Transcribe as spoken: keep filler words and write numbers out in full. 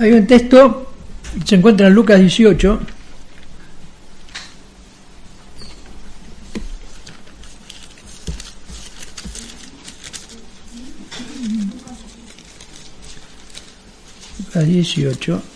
Hay un texto, se encuentra en Lucas dieciocho, Lucas dieciocho,